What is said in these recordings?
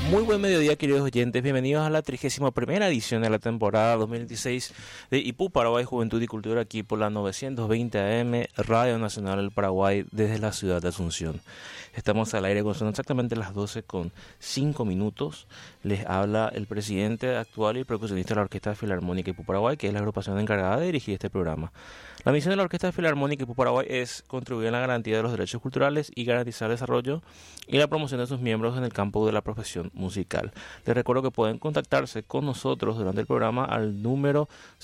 Muy buen mediodía, queridos oyentes. Bienvenidos a la 31ª edición de la temporada 2016 de IPU Paraguay Juventud y Cultura, aquí por la 920 AM Radio Nacional del Paraguay desde la ciudad de Asunción. Estamos al aire con son exactamente las 12:05. Les habla el presidente actual y percusionista de la Orquesta Filarmónica IPU Paraguay, que es la agrupación encargada de dirigir este programa. La misión de la Orquesta Filarmónica IPU Paraguay es contribuir en la garantía de los derechos culturales y garantizar el desarrollo y la promoción de sus miembros en el campo de la profesión musical. Les recuerdo que pueden contactarse con nosotros durante el programa al número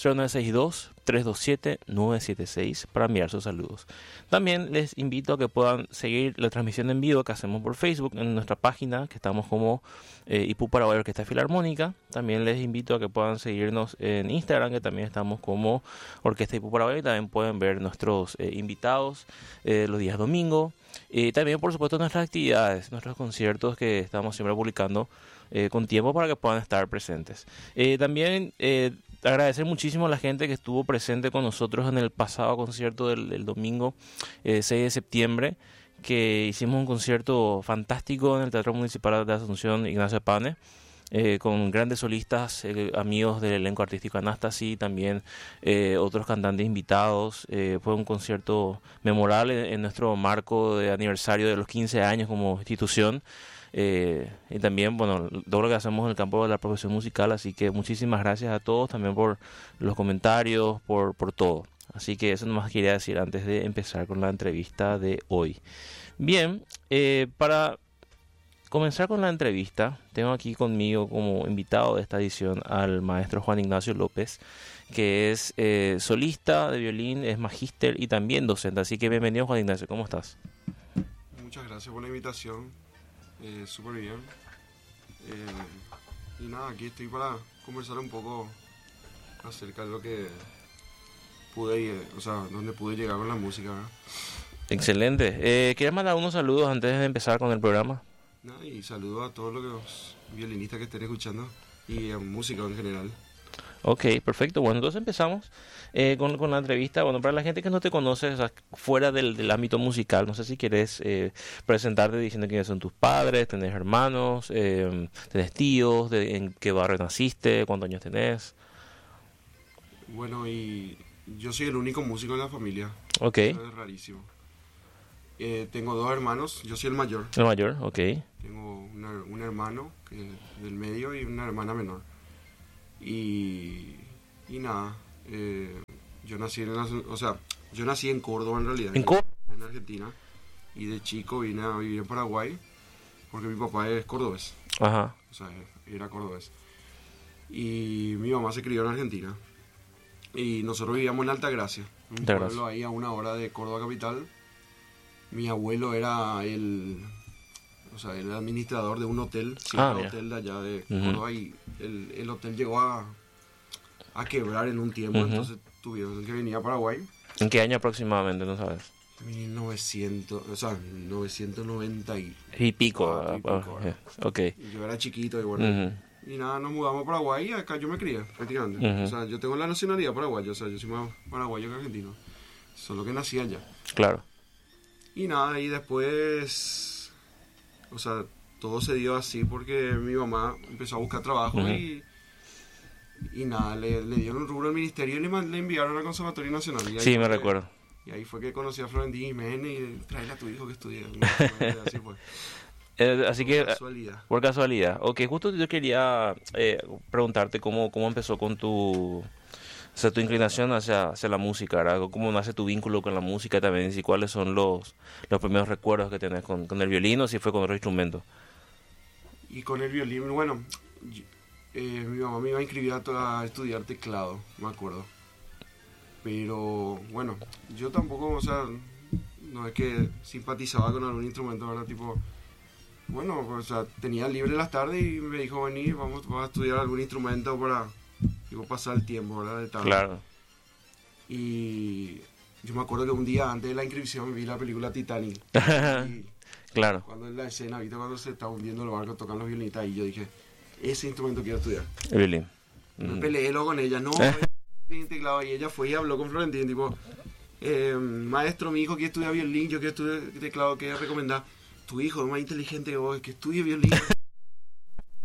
0962-327-976 para enviar sus saludos. También les invito a que puedan seguir la transmisión en vivo que hacemos por Facebook en nuestra página, que estamos como IPU Paraguay Orquesta Filarmónica. También les invito a que puedan seguirnos en Instagram, que también estamos como Orquesta IPU Paraguay. También pueden ver nuestros invitados los días domingo. Y también, por supuesto, nuestras actividades, nuestros conciertos que estamos siempre publicando con tiempo para que puedan estar presentes. También agradecer muchísimo a la gente que estuvo presente con nosotros en el pasado concierto del domingo 6 de septiembre, que hicimos un concierto fantástico en el Teatro Municipal de Asunción Ignacio Pane, con grandes solistas, amigos del elenco artístico Anastasi, también otros cantantes invitados. Fue un concierto memorable en nuestro marco de aniversario de los 15 años como institución. Y también, bueno, todo lo que hacemos en el campo de la profesión musical, así que muchísimas gracias a todos también por los comentarios, por todo. Así que eso nomás quería decir antes de empezar con la entrevista de hoy. Bien, para comenzar con la entrevista, tengo aquí conmigo como invitado de esta edición al maestro Juan Ignacio López, que es solista de violín, es magíster y también docente. Así que bienvenido, Juan Ignacio, ¿cómo estás? Muchas gracias por la invitación, súper bien. Y nada, aquí estoy para conversar un poco acerca de lo que donde pude llegar con la música, ¿verdad? Excelente. ¿Quieres mandar unos saludos antes de empezar con el programa? Y saludo a todos los violinistas que estén escuchando y a música en general. Ok, perfecto. Bueno, entonces empezamos con la entrevista. Bueno, para la gente que no te conoce, o sea, fuera del ámbito musical, no sé si quieres presentarte diciendo quiénes son tus padres, tenés hermanos, tenés tíos, en qué barrio naciste, cuántos años tenés. Bueno, y yo soy el único músico en la familia. Ok. Eso es rarísimo. Tengo dos hermanos, yo soy el mayor. El mayor, ok. Tengo un hermano del medio y una hermana menor. Y nada, yo nací en Córdoba en realidad. En Argentina. Y de chico vine a vivir en Paraguay porque mi papá es cordobés. Ajá. O sea, era cordobés. Y mi mamá se crió en Argentina. Y nosotros vivíamos en Altagracia, un pueblo ahí a 1 hora de Córdoba capital. Mi abuelo era el administrador de un hotel, hotel de allá de Córdoba, y el hotel llegó a quebrar en un tiempo, entonces tuvieron que venir a Paraguay. ¿En qué año aproximadamente, no sabes? 990 y pico. Okay. Yo era chiquito y bueno, y nada, nos mudamos a Paraguay y acá yo me crié prácticamente. O sea, yo tengo la nacionalidad paraguaya, o sea, yo soy más paraguayo que argentino, solo que nací allá. Claro. Y nada, y después, o sea, todo se dio así porque mi mamá empezó a buscar trabajo y nada, le dieron un rubro al ministerio y le enviaron al Conservatorio Nacional. Sí, me recuerdo. Y ahí fue que conocí a Florentín Jiménez y trae a tu hijo que estudie. Así fue. Así que, por casualidad. Ok, justo yo quería preguntarte cómo empezó con tu inclinación hacia la música, ¿verdad? ¿Cómo nace tu vínculo con la música también? ¿Y cuáles son los primeros recuerdos que tenés con el violín o si fue con otro instrumento? Y con el violín, bueno, mi mamá me iba a inscribir a estudiar teclado, me acuerdo. Pero, bueno, yo tampoco, o sea, no es que simpatizaba con algún instrumento, ¿verdad? Tipo, bueno, o sea, tenía libre las tardes y me dijo, vení, vamos a estudiar algún instrumento para pasar el tiempo, ¿verdad? De tarde. Claro. Y yo me acuerdo que un día antes de la inscripción vi la película Titanic. Claro. Cuando en la escena, ¿viste? Cuando se está hundiendo el barco, tocan los violinistas, y yo dije, ese instrumento quiero estudiar. El violín. Me peleé luego con ella, no, teclado, y ella fue y habló con Florentín, tipo, maestro, mi hijo quiere estudiar violín, yo quiero estudiar teclado, ¿qué recomendar? Tu hijo es más inteligente que vos, que estudie violín.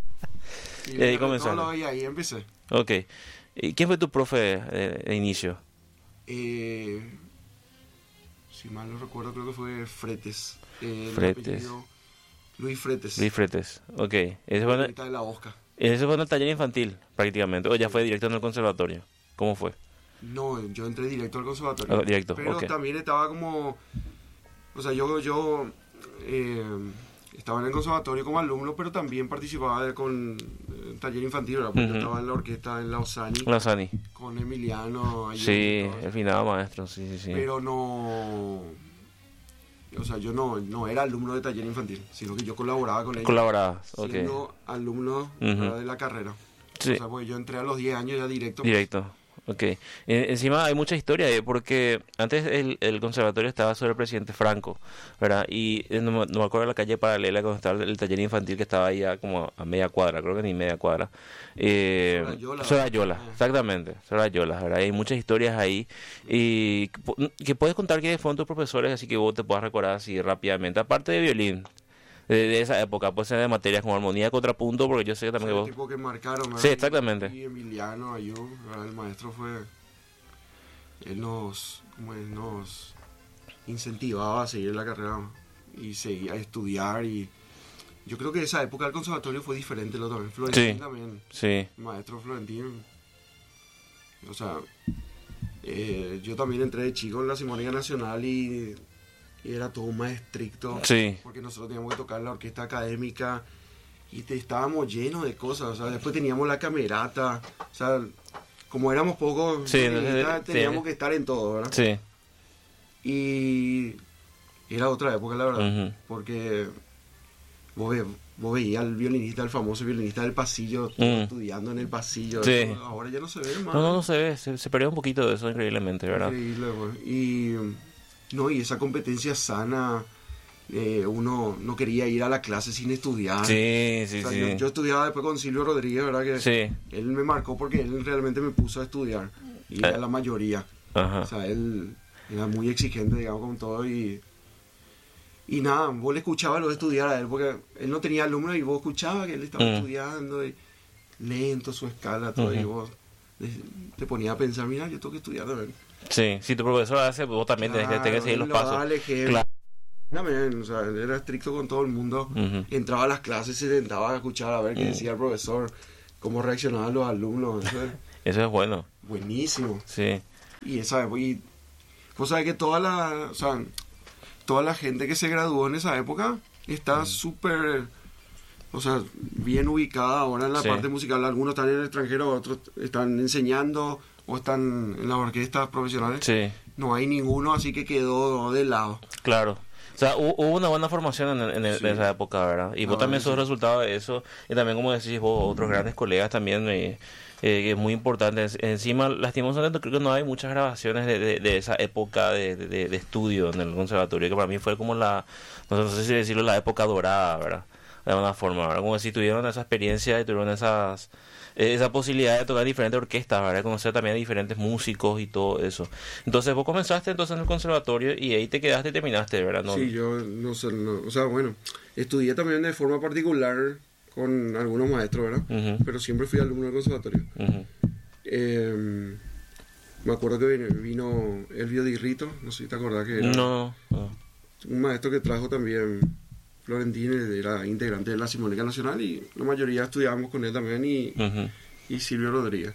Y ahí comenzaste. Y ahí empecé. Ok. ¿Y quién fue tu profe de inicio? Si mal no recuerdo, creo que fue Fretes. Fretes. Luis Fretes. Luis Fretes, ok. Ese fue de la Oscar. Ese fue en el taller infantil, prácticamente. ¿O ya fue directo en el conservatorio? ¿Cómo fue? No, yo entré directo al conservatorio. Directo, pero okay. También estaba como... O sea, yo estaba en el conservatorio como alumno, pero también participaba con el taller infantil, ¿verdad? Porque yo estaba en la orquesta en Lausanne. Con Emiliano. Sí, el finado maestro, sí. Pero no... O sea, yo no era alumno de taller infantil, sino que yo colaboraba con ellos. Colaborabas, ok. Siendo alumno de la carrera. Sí. O sea, pues yo entré a los 10 años ya directo. Directo. Ok. Encima hay mucha historia, porque antes el conservatorio estaba sobre el presidente Franco, ¿verdad? Y no me acuerdo de la calle paralela cuando estaba el taller infantil que estaba ahí como a media cuadra, creo que ni media cuadra. Sobre Ayola, exactamente, sobre Ayola, ¿verdad? Hay muchas historias ahí y que puedes contar que fueron tus profesores, así que vos te puedas recordar así rápidamente, aparte de violín. De esa época, puede ser de materias como armonía, contrapunto, porque yo sé que también que vos... tipo que marcaron, ¿verdad? Sí, exactamente. Y Emiliano, Ayú, el maestro fue... Él nos incentivaba a seguir la carrera y seguir a estudiar y... Yo creo que esa época del conservatorio fue diferente, lo también. Florentín también. Sí. El maestro Florentín. O sea, yo también entré de chico en la Sinfónica Nacional y era todo más estricto, sí. Porque nosotros teníamos que tocar la orquesta académica y estábamos llenos de cosas, o sea, después teníamos la camerata, o sea, como éramos pocos, teníamos que estar en todo, ¿verdad? Sí. Y era otra época, la verdad, porque vos veías al violinista, el famoso violinista del pasillo, estudiando en el pasillo, sí. Eso, ahora ya no se ve más. No se ve, se perdió un poquito de eso increíblemente, ¿verdad? Increíble, pues. Y esa competencia sana, uno no quería ir a la clase sin estudiar. Sí. Yo estudiaba después con Silvio Rodríguez, ¿verdad? Que él me marcó porque él realmente me puso a estudiar. Y a la mayoría. Ajá. O sea, él era muy exigente, digamos, con todo y nada, vos le escuchabas lo de estudiar a él, porque él no tenía alumnos y vos escuchabas que él estaba estudiando y lento su escala, todo, y vos te ponías a pensar, mira, yo tengo que estudiar también. Sí, si tu profesor hace, vos también tenés que seguir los pasos. Claro. O sea, él era estricto con todo el mundo. Entraba a las clases, se sentaba a escuchar a ver qué decía el profesor, cómo reaccionaban los alumnos. Eso es bueno. Buenísimo. Sí. Y vos sabés que toda la gente que se graduó en esa época está súper, o sea, bien ubicada ahora en la parte musical. Algunos están en el extranjero, otros están enseñando o están en las orquestas profesionales. Sí. No hay ninguno, así que quedó de lado. Claro. O sea, hubo una buena formación en esa época, ¿verdad? Y vos también sos resultado de eso. Y también, como decís vos, otros grandes colegas también, que es muy importante. Encima, lastimosamente, creo que no hay muchas grabaciones de esa época de estudio en el conservatorio, que para mí fue como no sé si decirlo, la época dorada, ¿verdad? De alguna forma, ¿verdad? Como si tuvieron esa experiencia y tuvieron esa posibilidad de tocar diferentes orquestas, ¿verdad? Conocer también a diferentes músicos y todo eso. Entonces vos comenzaste entonces en el conservatorio y ahí te quedaste y terminaste, ¿verdad? Sí, yo o sea, bueno, estudié también de forma particular con algunos maestros, ¿verdad? Pero siempre fui alumno del conservatorio. Me acuerdo que vino Elvio Di Rito, no sé si te acordás que era un maestro que trajo también Florentín, era integrante de la Sinfónica Nacional y la mayoría estudiábamos con él también y Silvio Rodríguez.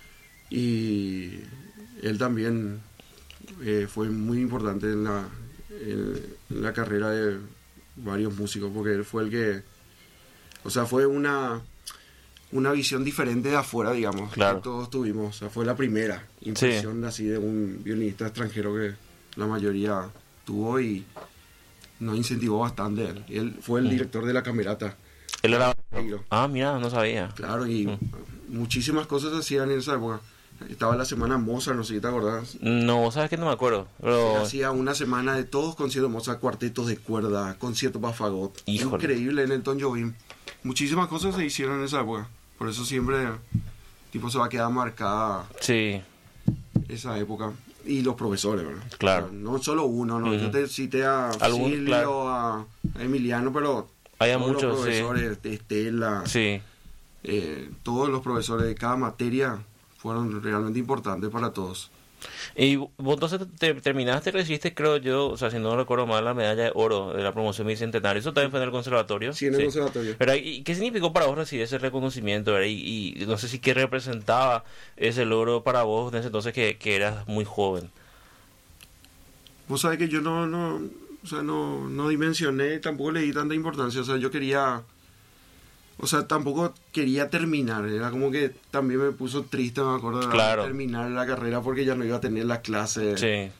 Y él también fue muy importante en la carrera de varios músicos, porque él fue el que, o sea, fue una visión diferente de afuera, digamos, que todos tuvimos. O sea, fue la primera impresión así de un violinista extranjero que la mayoría tuvo y nos incentivó bastante. Él fue el director de la camerata. Él era... mira, no sabía. Claro, y muchísimas cosas hacían en esa época. Estaba la semana Mozart, no sé si te acordás. No, sabes que no me acuerdo. Pero... hacía una semana de todos conciertos Mozart, cuartetos de cuerda, conciertos para fagot. Híjole. Increíble en el Tom Jobim. Muchísimas cosas se hicieron en esa época. Por eso siempre se va a quedar marcada esa época. Y los profesores, ¿verdad? Claro. O sea, no solo uno, ¿no? Yo te cité a Silvio, a Emiliano, pero hay muchos los profesores, Estela, Todos los profesores de cada materia fueron realmente importantes para todos. Y vos entonces terminaste, recibiste, creo yo, o sea, si no recuerdo mal, la medalla de oro de la promoción bicentenario. ¿Eso también fue en el conservatorio? Sí, en el conservatorio. ¿Verdad? ¿Y qué significó para vos recibir ese reconocimiento? ¿Verdad? Y no sé si qué representaba ese logro para vos en ese entonces que eras muy joven. Vos sabés que yo no dimensioné, tampoco le di tanta importancia. O sea, yo quería... O sea, tampoco quería terminar. Era como que también me puso triste, me acuerdo, de terminar la carrera porque ya no iba a tener las clases. Sí.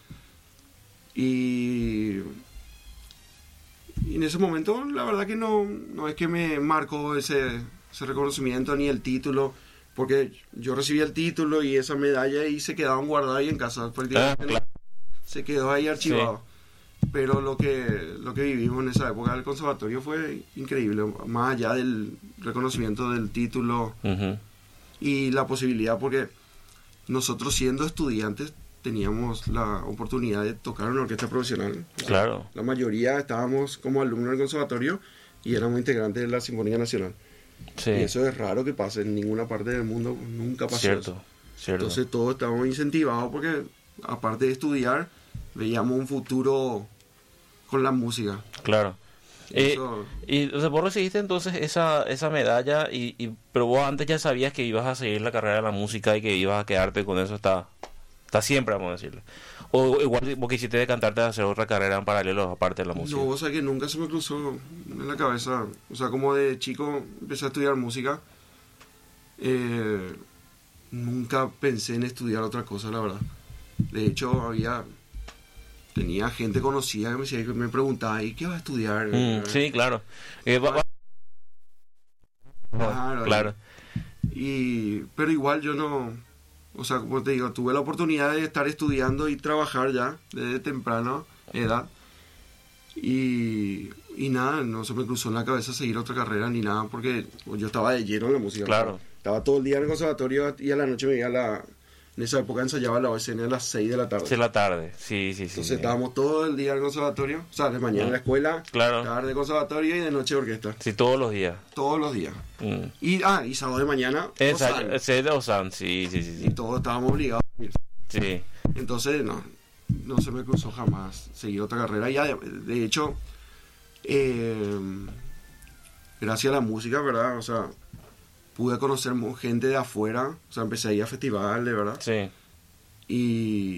Y en ese momento, la verdad que no es que me marcó ese reconocimiento ni el título, porque yo recibí el título y esa medalla y se quedaban guardadas ahí en casa. Claro. Se quedó ahí archivado. Sí. Pero lo que vivimos en esa época del conservatorio fue increíble, más allá del reconocimiento del título y la posibilidad, porque nosotros siendo estudiantes teníamos la oportunidad de tocar en una orquesta profesional. Claro. La mayoría estábamos como alumnos del conservatorio y éramos integrantes de la Sinfónica Nacional. Sí. Y eso es raro que pase en ninguna parte del mundo, nunca pasó. Cierto. Entonces todos estábamos incentivados porque aparte de estudiar veíamos un futuro con la música. Claro. Y o sea, vos recibiste entonces esa medalla, pero vos antes ya sabías que ibas a seguir la carrera de la música y que ibas a quedarte con eso hasta siempre, vamos a decirlo. O igual vos quisiste decantarte a hacer otra carrera en paralelo aparte de la música. No, o sea que nunca se me cruzó en la cabeza. O sea, como de chico empecé a estudiar música. Nunca pensé en estudiar otra cosa, la verdad. De hecho, tenía gente conocida que me preguntaba, ¿y qué vas a estudiar? Sí, claro. Claro. Pero igual yo no, o sea, como te digo, tuve la oportunidad de estar estudiando y trabajar ya desde temprana edad. Y nada, no se me cruzó en la cabeza seguir otra carrera ni nada, porque yo estaba de lleno en la música. Claro. Estaba todo el día en el conservatorio y a la noche me iba en esa época ensayaba la OSN a las 6 de la tarde. 6 de la tarde, sí. Entonces estábamos todo el día en el conservatorio, o sea, de mañana en la escuela, tarde conservatorio y de noche orquesta. Sí, todos los días. Todos los días. Y sábado de mañana, Osan, sí. Y todos estábamos obligados a ir. Sí. Entonces, no se me cruzó jamás seguir otra carrera. Ya, de hecho, gracias a la música, ¿verdad? O sea, pude conocer gente de afuera, o sea, empecé a ir a festivales, ¿verdad? Sí. Y